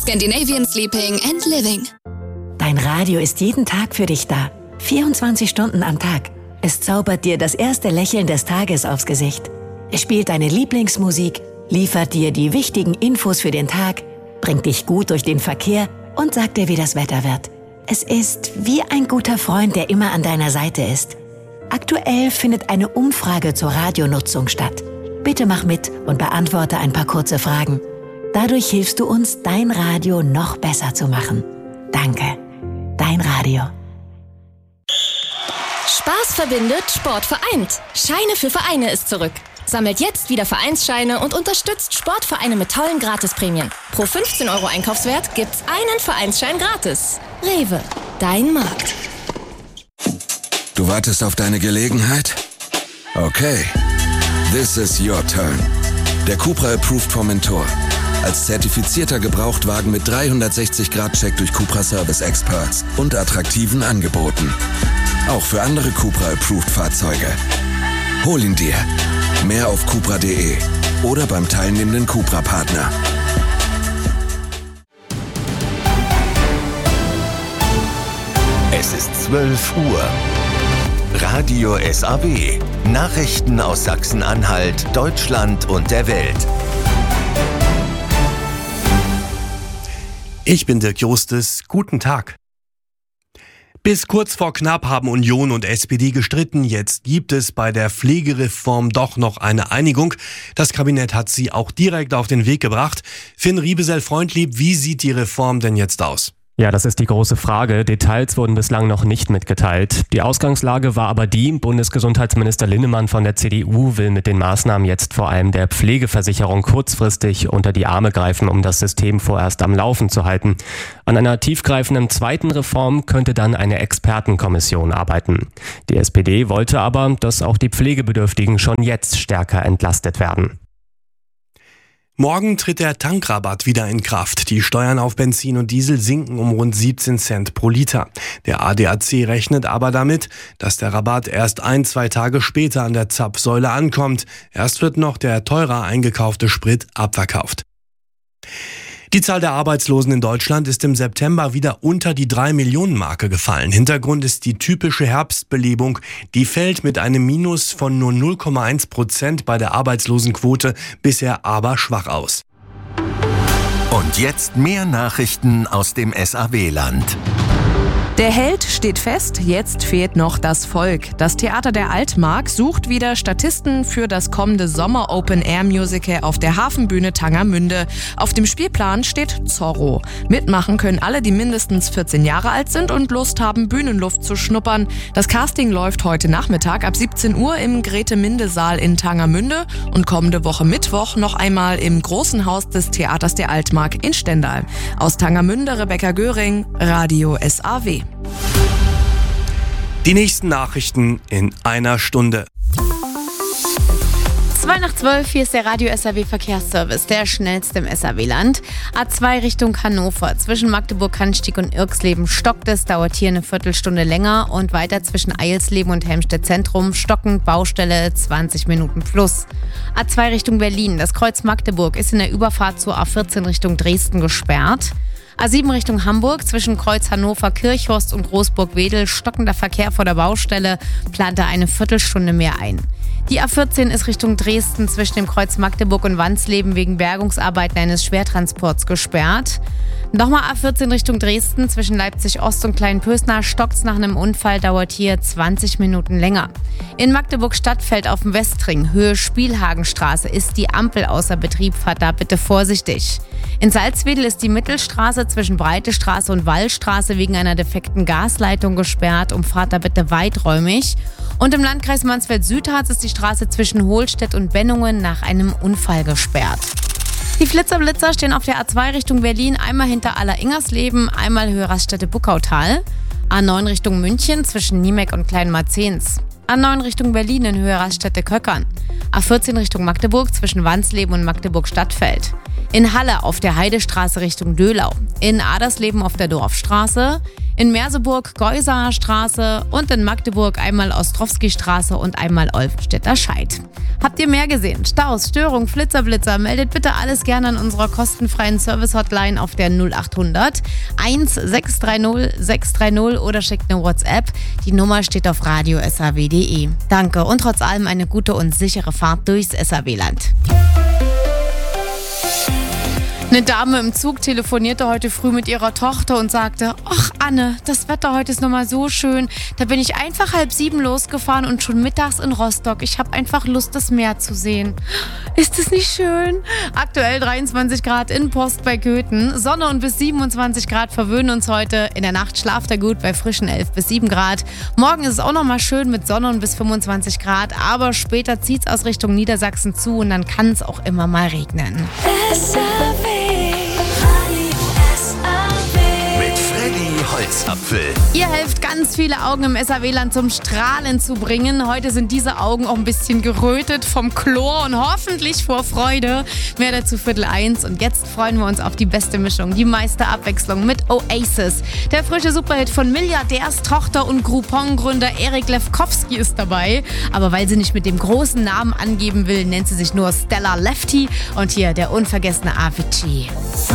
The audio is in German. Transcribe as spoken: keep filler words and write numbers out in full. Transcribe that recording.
Scandinavian Sleeping and Living. Dein Radio ist jeden Tag für dich da. vierundzwanzig Stunden am Tag. Es zaubert dir das erste Lächeln des Tages aufs Gesicht. Es spielt deine Lieblingsmusik, liefert dir die wichtigen Infos für den Tag, bringt dich gut durch den Verkehr und sagt dir, wie das Wetter wird. Es ist wie ein guter Freund, der immer an deiner Seite ist. Aktuell findet eine Umfrage zur Radionutzung statt. Bitte mach mit und beantworte ein paar kurze Fragen. Dadurch hilfst du uns, dein Radio noch besser zu machen. Danke. Dein Radio. Spaß verbindet, Sport vereint. Scheine für Vereine ist zurück. Sammelt jetzt wieder Vereinsscheine und unterstützt Sportvereine mit tollen Gratisprämien. Pro fünfzehn Euro Einkaufswert gibt's einen Vereinsschein gratis. Rewe, dein Markt. Du wartest auf deine Gelegenheit? Okay. This is your turn. Der Cupra Approved Formentor. Als zertifizierter Gebrauchtwagen mit dreihundertsechzig Grad Check durch Cupra Service Experts und attraktiven Angeboten. Auch für andere Cupra Approved Fahrzeuge. Hol ihn dir. Mehr auf cupra punkt de oder beim teilnehmenden Cupra-Partner. Es ist zwölf Uhr. Radio S A W. Nachrichten aus Sachsen-Anhalt, Deutschland und der Welt. Ich bin Dirk Justus. Guten Tag. Bis kurz vor knapp haben Union und S P D gestritten. Jetzt gibt es bei der Pflegereform doch noch eine Einigung. Das Kabinett hat sie auch direkt auf den Weg gebracht. Finn Riebesell-Freundlieb, wie sieht die Reform denn jetzt aus? Ja, das ist die große Frage. Details wurden bislang noch nicht mitgeteilt. Die Ausgangslage war aber die, Bundesgesundheitsminister Linnemann von der C D U will mit den Maßnahmen jetzt vor allem der Pflegeversicherung kurzfristig unter die Arme greifen, um das System vorerst am Laufen zu halten. An einer tiefgreifenden zweiten Reform könnte dann eine Expertenkommission arbeiten. Die S P D wollte aber, dass auch die Pflegebedürftigen schon jetzt stärker entlastet werden. Morgen tritt der Tankrabatt wieder in Kraft. Die Steuern auf Benzin und Diesel sinken um rund siebzehn Cent pro Liter. Der A D A C rechnet aber damit, dass der Rabatt erst ein, zwei Tage später an der Zapfsäule ankommt. Erst wird noch der teurer eingekaufte Sprit abverkauft. Die Zahl der Arbeitslosen in Deutschland ist im September wieder unter die drei Millionen Marke gefallen. Hintergrund ist die typische Herbstbelebung. Die fällt mit einem Minus von nur null Komma eins Prozent bei der Arbeitslosenquote bisher aber schwach aus. Und jetzt mehr Nachrichten aus dem S A W-Land. Der Held steht fest, jetzt fehlt noch das Volk. Das Theater der Altmark sucht wieder Statisten für das kommende Sommer-Open-Air-Musical auf der Hafenbühne Tangermünde. Auf dem Spielplan steht Zorro. Mitmachen können alle, die mindestens vierzehn Jahre alt sind und Lust haben, Bühnenluft zu schnuppern. Das Casting läuft heute Nachmittag ab siebzehn Uhr im Grete-Minde-Saal in Tangermünde und kommende Woche Mittwoch noch einmal im Großen Haus des Theaters der Altmark in Stendal. Aus Tangermünde Rebecca Göring, Radio S A W. Die nächsten Nachrichten in einer Stunde. zwei nach zwölf, hier ist der Radio S A W Verkehrsservice, der schnellste im S A W-Land. A zwei Richtung Hannover, zwischen Magdeburg-Cannstatt und Irxleben stockt es, dauert hier eine Viertelstunde länger und weiter zwischen Eilsleben und Helmstedt Zentrum stockend, Baustelle zwanzig Minuten plus. A zwei Richtung Berlin, das Kreuz Magdeburg ist in der Überfahrt zur A vierzehn Richtung Dresden gesperrt. A sieben Richtung Hamburg, zwischen Kreuz Hannover, Kirchhorst und Großburg-Wedel, stockender Verkehr vor der Baustelle, plant er eine Viertelstunde mehr ein. Die A vierzehn ist Richtung Dresden zwischen dem Kreuz Magdeburg und Wansleben wegen Bergungsarbeiten eines Schwertransports gesperrt. Nochmal A vierzehn Richtung Dresden zwischen Leipzig-Ost und Kleinpösnar stockt's nach einem Unfall, dauert hier zwanzig Minuten länger. In Magdeburg-Stadtfeld auf dem Westring, Höhe Spielhagenstraße, ist die Ampel außer Betrieb, fahrt da bitte vorsichtig. In Salzwedel ist die Mittelstraße zwischen Breite Straße und Wallstraße wegen einer defekten Gasleitung gesperrt, umfahrt da bitte weiträumig. Und im Landkreis Mansfeld-Südharz ist die Straße zwischen Hohlstedt und Bennungen nach einem Unfall gesperrt. Die Flitzer-Blitzer stehen auf der A zwei Richtung Berlin, einmal hinter Aller-Ingersleben, einmal Höhe Raststätte-Buckautal. A neun Richtung München zwischen Niemek und Kleinmarzens. A neun Richtung Berlin in Höhe Raststätte-Köckern. A vierzehn Richtung Magdeburg zwischen Wansleben und Magdeburg-Stadtfeld. In Halle auf der Heidestraße Richtung Döhlau. In Adersleben auf der Dorfstraße. in Merseburg Geusaer Straße und in Magdeburg einmal Ostrowski-Straße und einmal Olfenstädter Scheid. Habt ihr mehr gesehen? Staus, Störung, Flitzer, Blitzer? Meldet bitte alles gerne an unserer kostenfreien Service-Hotline auf der null acht hundert eins sechs drei null sechs drei null oder schickt eine WhatsApp. Die Nummer steht auf radio s a w punkt d e. Danke und trotz allem eine gute und sichere Fahrt durchs S A W-Land. Eine Dame im Zug telefonierte heute früh mit ihrer Tochter und sagte: Ach Anne, das Wetter heute ist nochmal so schön. Da bin ich einfach halb sieben losgefahren und schon mittags in Rostock. Ich habe einfach Lust, das Meer zu sehen. Ist es nicht schön? Aktuell dreiundzwanzig Grad in Post bei Köthen. Sonne und bis siebenundzwanzig Grad verwöhnen uns heute. In der Nacht schlaft er gut bei frischen elf bis sieben Grad. Morgen ist es auch nochmal schön mit Sonne und bis fünfundzwanzig Grad. Aber später zieht es aus Richtung Niedersachsen zu und dann kann es auch immer mal regnen. Holzapfel. Ihr helft ganz viele Augen im S A W-Land zum Strahlen zu bringen. Heute sind diese Augen auch ein bisschen gerötet vom Chlor und hoffentlich vor Freude. Mehr dazu Viertel eins. Und jetzt freuen wir uns auf die beste Mischung, die meiste Abwechslung mit Oasis. Der frische Superhit von Milliardärstochter und Groupon-Gründer Erik Lefkowski ist dabei. Aber weil sie nicht mit dem großen Namen angeben will, nennt sie sich nur Stella Lefty. Und hier der unvergessene Avicii.